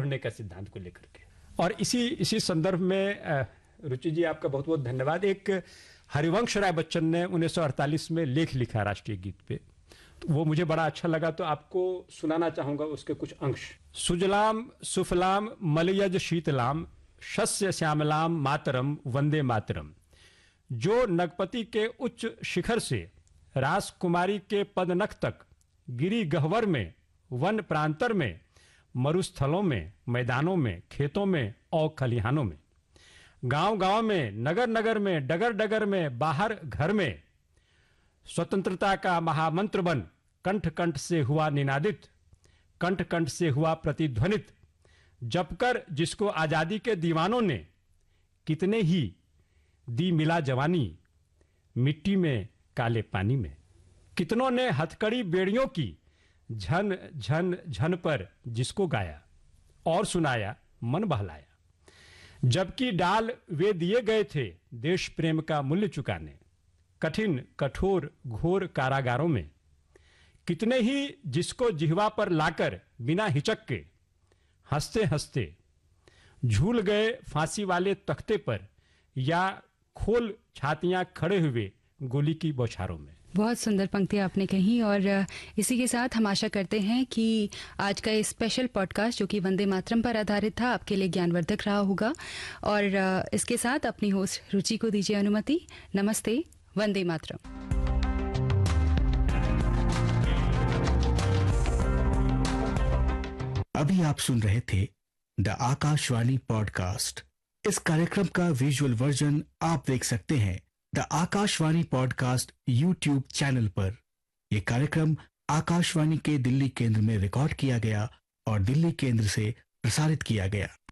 लड़ने का सिद्धांत को लेकर के। और इसी संदर्भ में रुचि जी आपका बहुत बहुत धन्यवाद। एक हरिवंश राय बच्चन ने 1948 में लेख लिखा राष्ट्रीय गीत पे, तो वो मुझे बड़ा अच्छा लगा, तो आपको सुनाना चाहूंगा उसके कुछ अंश। सुजलाम सुफलाम मलयज शीतलाम शस्य श्यामलाम मातरम वंदे मातरम। जो नगपति के उच्च शिखर से राजकुमारी के पदनख तक, गिरी गह्वर में, वन प्रांतर में, मरुस्थलों में, मैदानों में, खेतों में और खलिहानों में, गांव गांव में, नगर नगर में, डगर डगर में, बाहर घर में, स्वतंत्रता का महामंत्र बन कंठ कंठ से हुआ निनादित, कंठ कंठ से हुआ प्रतिध्वनित, जपकर जिसको आजादी के दीवानों ने कितने ही दी मिला जवानी, मिट्टी में काले पानी में, कितनों ने हथकड़ी बेड़ियों की झन झन झन पर जिसको गाया और सुनाया मन बहलाया। जबकि डाल वे दिए गए थे देश प्रेम का मूल्य चुकाने, कठिन कठोर घोर कारागारों में, कितने ही जिसको जिह्वा पर लाकर बिना हिचक के हंसते हंसते झूल गए फांसी वाले तख्ते पर, या खोल छातियां खड़े हुए गोली की बौछारों में। बहुत सुंदर पंक्तियां आपने कही, और इसी के साथ हम आशा करते हैं कि आज का ये स्पेशल पॉडकास्ट जो कि वंदे मातरम पर आधारित था आपके लिए ज्ञानवर्धक रहा होगा। और इसके साथ अपनी होस्ट रुचि को दीजिए अनुमति। नमस्ते, वंदे मातरम। अभी आप सुन रहे थे द आकाशवाणी पॉडकास्ट। इस कार्यक्रम का विजुअल वर्जन आप देख सकते हैं the Akashvani podcast YouTube channel पर। यह कार्यक्रम आकाशवाणी के दिल्ली केंद्र में रिकॉर्ड किया गया और दिल्ली केंद्र से प्रसारित किया गया।